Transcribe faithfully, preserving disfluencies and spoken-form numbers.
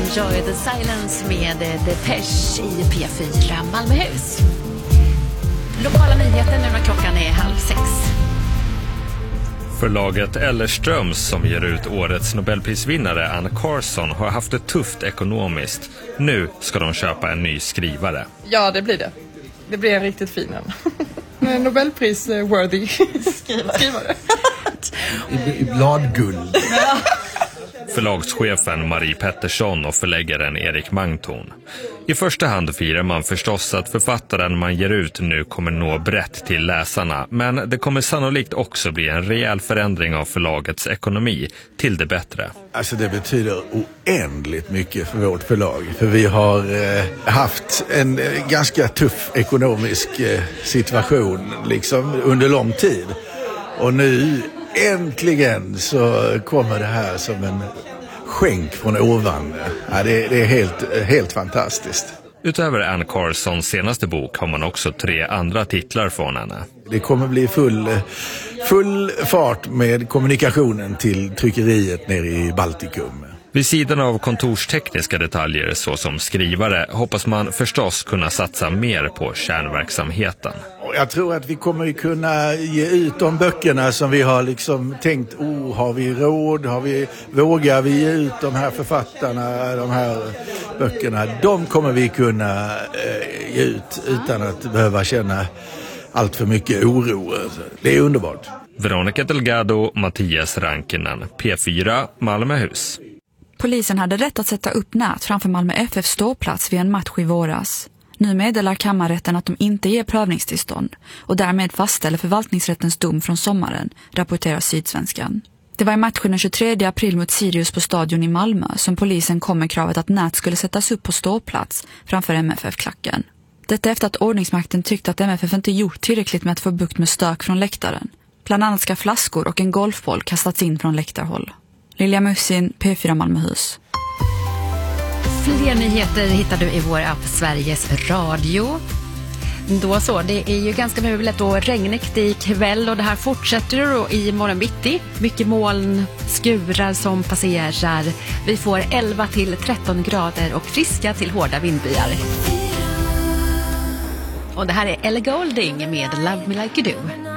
Enjoy the Silence med Depeche i P fyra Malmöhus. Lokala nyheter nu när klockan är halv sex. Förlaget Ellerströms, som ger ut årets Nobelprisvinnare Anne Carson, har haft det tufft ekonomiskt. Nu ska de köpa en ny skrivare. Ja, det blir det. Det blir en riktigt fin en. Nobelpris-worthy skrivare. I, I bladguld. Förlagschefen Marie Pettersson och förläggaren Erik Mangton. I första hand firar man förstås att författaren man ger ut nu kommer nå brett till läsarna, men det kommer sannolikt också bli en rejäl förändring av förlagets ekonomi till det bättre. Alltså det betyder oändligt mycket för vårt förlag, för vi har eh, haft en eh, ganska tuff ekonomisk eh, situation liksom under lång tid, och nu äntligen så kommer det här som en skänk från ovan. Ja, det, det är helt, helt fantastiskt. Utöver Anne Carsons senaste bok har man också tre andra titlar från henne. Det kommer bli full, full fart med kommunikationen till tryckeriet nere i Baltikum. Vid sidan av kontorstekniska detaljer såsom skrivare hoppas man förstås kunna satsa mer på kärnverksamheten. Jag tror att vi kommer kunna ge ut de böckerna som vi har liksom tänkt, oh, har vi råd, har vi, vågar vi ge ut de här författarna, de här böckerna. De kommer vi kunna eh, ge ut utan att behöva känna allt för mycket oro. Det är underbart. Veronica Delgado, Mattias Rankinen, P fyra Malmöhus. Polisen hade rätt att sätta upp nät framför Malmö F F ståplats vid en match i våras. Nu meddelar kammarrätten att de inte ger prövningstillstånd och därmed fastställer förvaltningsrättens dom från sommaren, rapporterar Sydsvenskan. Det var i matchen den tjugotredje april mot Sirius på stadion i Malmö som polisen kom med kravet att nät skulle sättas upp på ståplats framför M F F-klacken. Detta efter att ordningsmakten tyckte att M F F inte gjort tillräckligt med att få bukt med stök från läktaren. Bland annat ska flaskor och en golfboll kastats in från läktarhåll. Lilja Mussin, P fyra Malmöhus. Fler nyheter hittar du i vår app Sveriges Radio. Då så, det är ju ganska möjligt och regnigt ikväll och det här fortsätter då i morgon bitti. Mycket moln, skurar som passerar. Vi får elva till tretton grader och friska till hårda vindbyar. Och det här är Ellie Goulding med Love Me Like You Do.